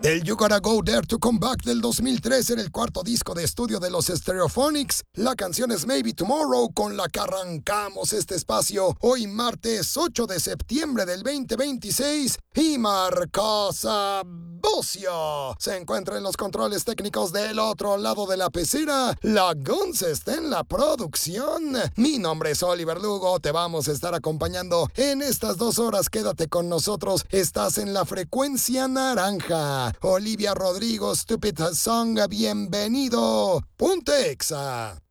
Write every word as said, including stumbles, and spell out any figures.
Del You Gotta Go There to Come Back del dos mil tres era el cuarto disco de estudio de los Stereophonics. La canción es Maybe Tomorrow, con la que arrancamos este espacio hoy martes ocho de septiembre del veinte veintiséis. Y Marcosa Bocio se encuentra en los controles técnicos del otro lado de la pecera. La Guns está en la producción. Mi nombre es Oliver Lugo, te vamos a estar acompañando en estas dos horas. Quédate con nosotros, estás en la frecuencia naranja. Olivia Rodrigo, Stupid Song, bienvenido. Punto Exa.